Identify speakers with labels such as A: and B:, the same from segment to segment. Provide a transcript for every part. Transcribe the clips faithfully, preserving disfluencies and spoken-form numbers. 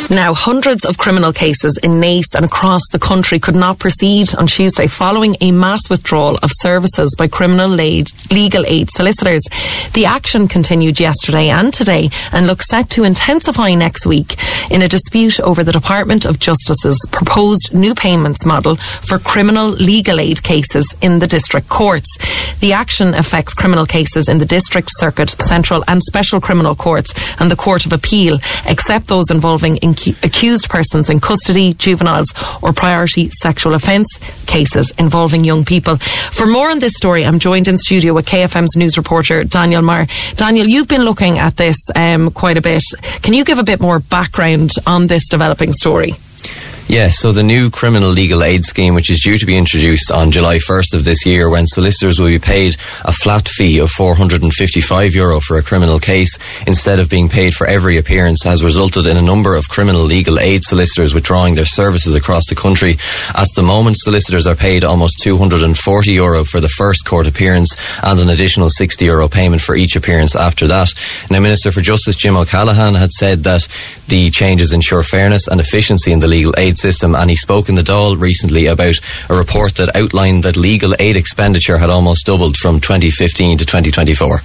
A: Now, hundreds of criminal cases in Naas and across the country could not proceed on Tuesday following a mass withdrawal of services by criminal aid, legal aid solicitors. The action continued yesterday and today and looks set to intensify next week in a dispute over the Department of Justice's proposed new payments model for criminal legal aid cases in the district courts. The action affects criminal cases in the District, Circuit, Central and Special Criminal Courts and the Court of Appeal, except those involving in accused persons in custody, juveniles or priority sexual offence cases involving young people. For more on this story, I'm joined in studio with K F M's news reporter Daniel Marr. Daniel, you've been looking at this um, quite a bit. Can you give a bit more background on this developing story?
B: Yeah, so the new criminal legal aid scheme, which is due to be introduced on July first of this year, when solicitors will be paid a flat fee of four hundred fifty-five euro for a criminal case instead of being paid for every appearance, has resulted in a number of criminal legal aid solicitors withdrawing their services across the country. At the moment, solicitors are paid almost two hundred forty euro for the first court appearance and an additional sixty euro payment for each appearance after that. Now, Minister for Justice Jim O'Callaghan had said that the changes ensure fairness and efficiency in the legal aid system, and he spoke in the Dáil recently about a report that outlined that legal aid expenditure had almost doubled from twenty fifteen to twenty twenty-four.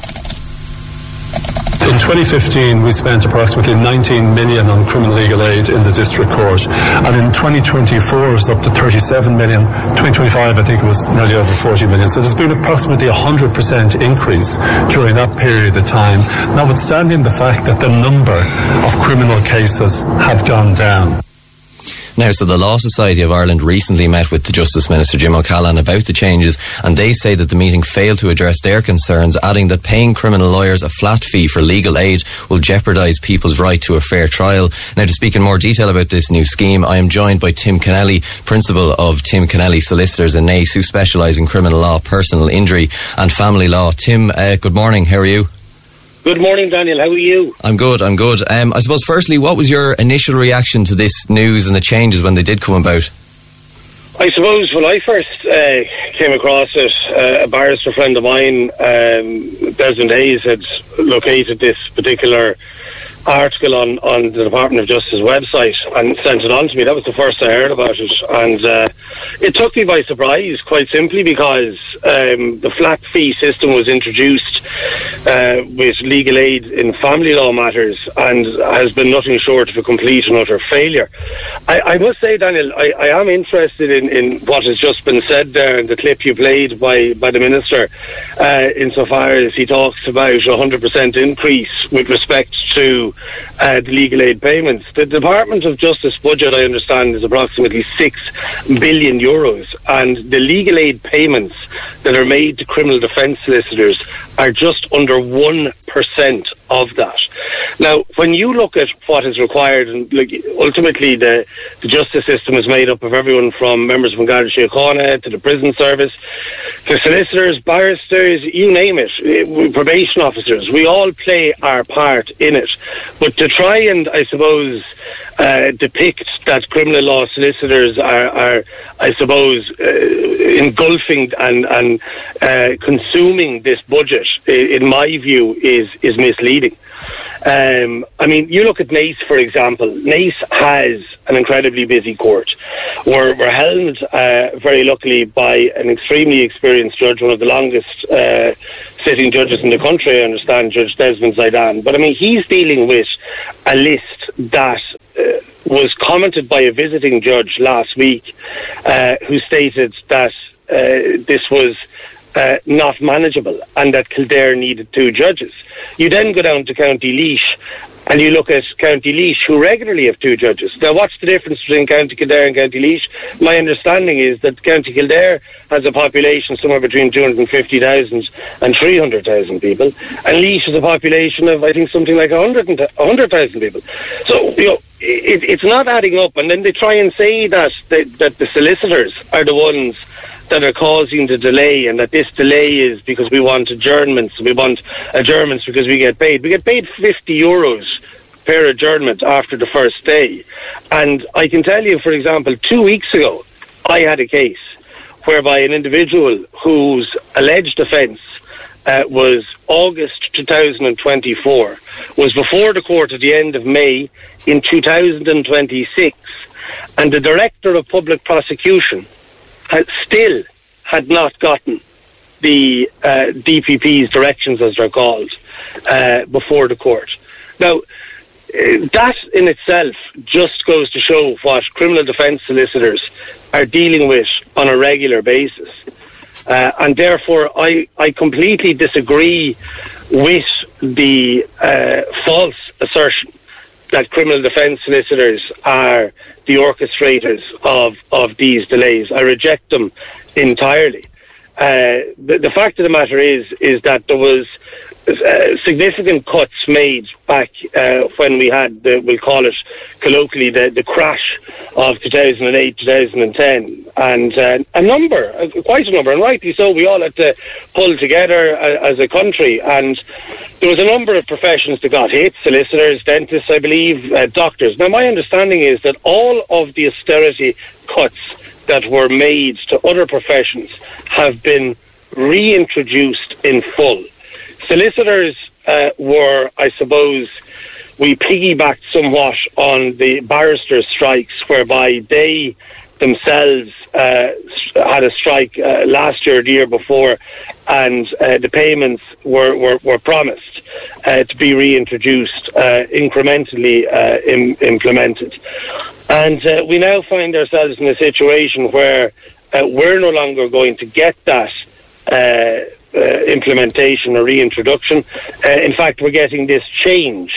C: In twenty fifteen, we spent approximately nineteen million on criminal legal aid in the district court, and in twenty twenty-four it's up to thirty-seven million. twenty twenty-five, I think it was nearly over forty million. So there's been approximately a one hundred percent increase during that period of time, notwithstanding the fact that the number of criminal cases have gone down.
B: Now, so the Law Society of Ireland recently met with the Justice Minister Jim O'Callaghan about the changes, and they say that the meeting failed to address their concerns, adding that paying criminal lawyers a flat fee for legal aid will jeopardise people's right to a fair trial. Now, to speak in more detail about this new scheme, I am joined by Tim Kennelly, Principal of Tim Kennelly Solicitors in Naas, who specialise in criminal law, personal injury and family law. Tim, uh, good morning, how are you?
D: Good morning, Daniel. How are you?
B: I'm good, I'm good. Um, I suppose, firstly, what was your initial reaction to this news and the changes when they did come about?
D: I suppose when I first uh, came across it, uh, a barrister friend of mine, um, Desmond Hayes, had located this particular article on, on the Department of Justice website and sent it on to me. That was the first I heard about it, and uh, it took me by surprise, quite simply because um, the flat fee system was introduced uh, with legal aid in family law matters and has been nothing short of a complete and utter failure. I, I must say, Daniel, I, I am interested in, in what has just been said there in the clip you played by, by the Minister, uh, insofar as he talks about a one hundred percent increase with respect to Uh, the legal aid payments. The Department of Justice budget, I understand, is approximately six billion euros, and the legal aid payments that are made to criminal defence solicitors are just under one percent of that. Now, when you look at what is required, and like, ultimately the, the justice system is made up of everyone from members of Garda Síochána to the prison service, to solicitors, barristers, you name it, probation officers. We all play our part in it. But to try and, I suppose, uh, depict that criminal law solicitors are, are I suppose, uh, engulfing and, and uh, consuming this budget, in my view, is, is misleading. Um, I mean, you look at Naas, for example. Naas has an incredibly busy court. We're, we're held, uh, very luckily, by an extremely experienced judge, one of the longest uh, sitting judges in the country, I understand, Judge Desmond Zaidan. But I mean, he's dealing with a list that uh, was commented by a visiting judge last week, uh, who stated that uh, this was Uh, not manageable and that Kildare needed two judges. You then go down to County Laois and you look at County Laois, who regularly have two judges. Now, what's the difference between County Kildare and County Laois? My understanding is that County Kildare has a population somewhere between two hundred fifty thousand and three hundred thousand people, and Laois has a population of, I think, something like one hundred thousand people. So, you know, it, it's not adding up, and then they try and say that, they, that the solicitors are the ones that are causing the delay, and that this delay is because we want adjournments, we want adjournments because we get paid. We get paid fifty euros per adjournment after the first day. And I can tell you, for example, two weeks ago, I had a case whereby an individual whose alleged offence uh, was August two thousand twenty-four, was before the court at the end of May in two thousand twenty-six, and the Director of Public Prosecution had still had not gotten the uh, D P P's directions, as they're called, uh, before the court. Now, Uh, that in itself just goes to show what criminal defence solicitors are dealing with on a regular basis. Uh, and therefore, I, I completely disagree with the uh, false assertion that criminal defence solicitors are the orchestrators of, of these delays. I reject them entirely. Uh, the, the fact of the matter is, is that there was Uh, significant cuts made back uh, when we had, the, we'll call it colloquially, the, the crash of two thousand eight, two thousand ten, and uh, a number, uh, quite a number, and rightly so, we all had to pull together uh, as a country, and there was a number of professions that got hit: solicitors, dentists, I believe, uh, doctors. Now, my understanding is that all of the austerity cuts that were made to other professions have been reintroduced in full. Solicitors uh, were, I suppose, we piggybacked somewhat on the barristers' strikes, whereby they themselves uh, had a strike uh, last year, the year before, and uh, the payments were, were, were promised uh, to be reintroduced, uh, incrementally uh, im- implemented. And uh, we now find ourselves in a situation where uh, we're no longer going to get that uh, Uh, implementation or reintroduction. Uh, in fact, we're getting this change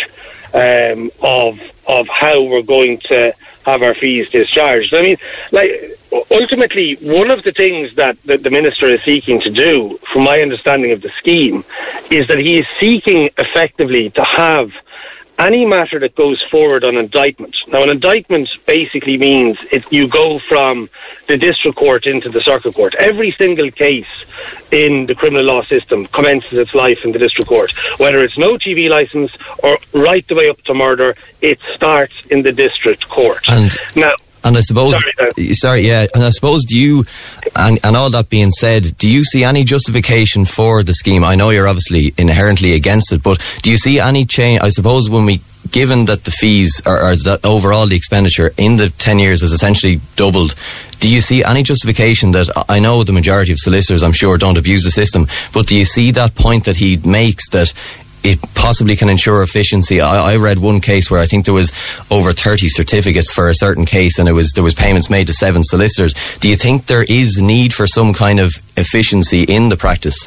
D: um, of of how we're going to have our fees discharged. I mean, like, ultimately, one of the things that, that the Minister is seeking to do, from my understanding of the scheme, is that he is seeking effectively to have any matter that goes forward on indictment. Now, an indictment basically means if you go from the district court into the circuit court. Every single case in the criminal law system commences its life in the district court. Whether it's no T V licence or right the way up to murder, it starts in the district court.
B: And
D: now,
B: And I suppose,
D: sorry,
B: sorry, yeah, and I suppose, do you, and, and all that being said, do you see any justification for the scheme? I know you're obviously inherently against it, but do you see any change? I suppose when we, given that the fees, or, or that overall the expenditure in the ten years has essentially doubled, do you see any justification that, I know the majority of solicitors, I'm sure, don't abuse the system, but do you see that point that he makes, that it possibly can ensure efficiency? I, I read one case where I think there was over thirty certificates for a certain case, and it was there was payments made to seven solicitors. Do you think there is need for some kind of efficiency in the practice?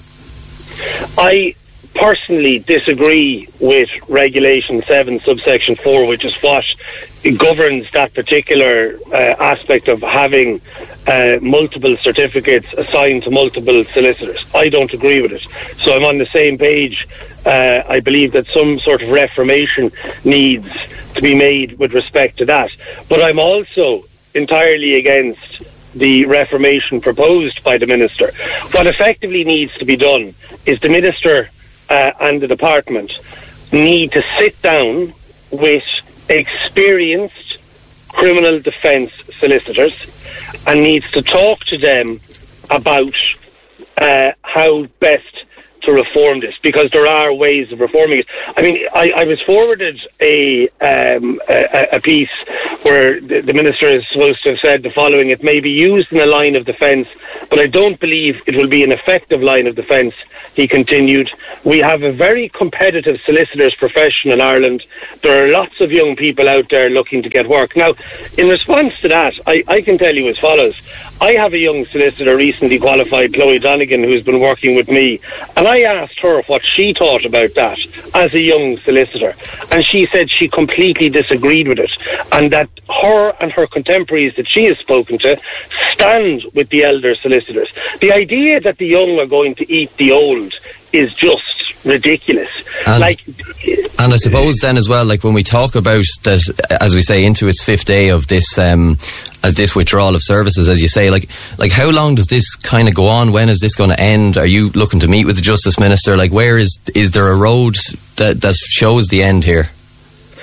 D: I personally disagree with Regulation seven, subsection four, which is what governs that particular uh, aspect of having uh, multiple certificates assigned to multiple solicitors. I don't agree with it. So I'm on the same page. Uh, I believe that some sort of reformation needs to be made with respect to that. But I'm also entirely against the reformation proposed by the Minister. What effectively needs to be done is the Minister uh, and the Department need to sit down with experienced criminal defence solicitors and needs to talk to them about uh, how best to reform this, because there are ways of reforming it. I mean, I, I was forwarded a, um, a a piece where the, the Minister is supposed to have said the following: it may be used in a line of defence, but I don't believe it will be an effective line of defence. He continued, we have a very competitive solicitors profession in Ireland. There are lots of young people out there looking to get work. Now, in response to that, I, I can tell you as follows. I have a young solicitor, recently qualified, Chloe Donegan, who's been working with me, and I asked her what she thought about that as a young solicitor, and she said she completely disagreed with it, and that her and her contemporaries that she has spoken to stand with the elder solicitors. The idea that the young are going to eat the old is just ridiculous.
B: And,
D: like,
B: and I suppose then as well, like when we talk about that, as we say, into its fifth day of this, um, as this withdrawal of services, as you say, like, like how long does this kind of go on? When is this going to end? Are you looking to meet with the Justice Minister? Like, where is is there a road that that shows the end here?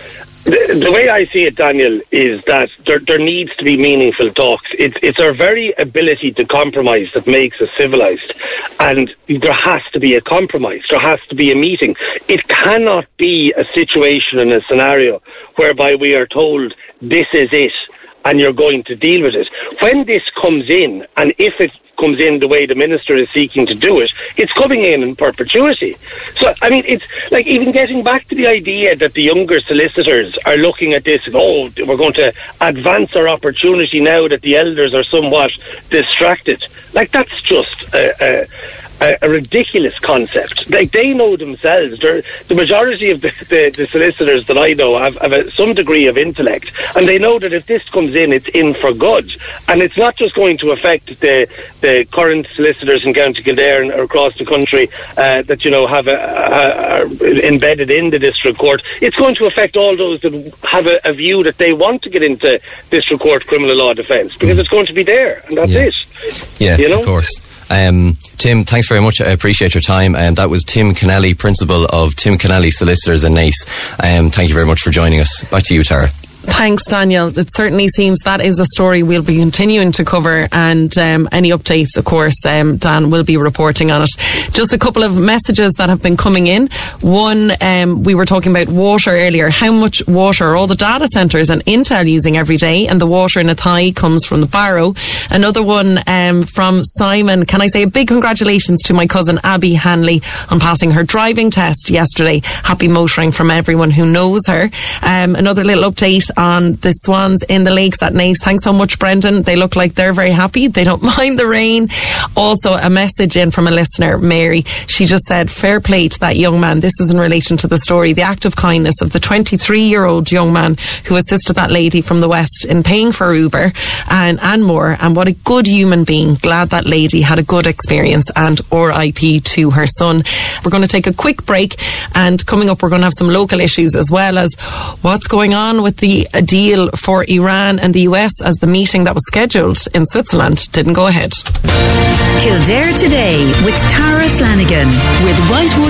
D: The, the way I see it, Daniel, is that there, there needs to be meaningful talks. It's, it's our very ability to compromise that makes us civilised. And there has to be a compromise. There has to be a meeting. It cannot be a situation and a scenario whereby we are told this is it and you're going to deal with it. When this comes in, and if it comes in the way the minister is seeking to do it, it's coming in in perpetuity. So, I mean, it's like even getting back to the idea that the younger solicitors are looking at this, oh, we're going to advance our opportunity now that the elders are somewhat distracted. Like, that's just a, a, a ridiculous concept. Like, they know themselves. They're, the majority of the, the, the solicitors that I know have, have a, some degree of intellect, and they know that if this comes in, it's in for good. And it's not just going to affect the the current solicitors in County Kildare and across the country uh, that, you know, have a, a, a embedded in the district court. It's going to affect all those that have a, a view that they want to get into district court criminal law defence, because it's going to be there, and that's
B: yeah.
D: it.
B: Yeah,
D: you know?
B: Of course. Um, Tim, thanks very much. I appreciate your time. And um, that was Tim Kennelly, Principal of Tim Kennelly Solicitors in Naas. Um, thank you very much for joining us. Back to you, Tara.
A: Thanks, Daniel. It certainly seems that is a story we'll be continuing to cover, and um, any updates, of course, um, Dan will be reporting on it. Just a couple of messages that have been coming in. One, um, we were talking about water earlier. How much water are all the data centres and Intel using every day? And the water in Athy comes from the Barrow. Another one um, from Simon. Can I say a big congratulations to my cousin Abby Hanley on passing her driving test yesterday. Happy motoring from everyone who knows her. Um, another little update on the swans in the lakes at Naas. Thanks so much, Brendan. They look like they're very happy. They don't mind the rain. Also, a message in from a listener, Mary. She just said, fair play to that young man. This is in relation to the story. The act of kindness of the twenty-three-year-old young man who assisted that lady from the West in paying for Uber and, and more. And what a good human being. Glad that lady had a good experience, and R I P to her son. We're going to take a quick break, and coming up we're going to have some local issues as well as what's going on with the a deal for Iran and the U S as the meeting that was scheduled in Switzerland didn't go ahead.
E: Kildare Today with Tara Flanagan with Whitewater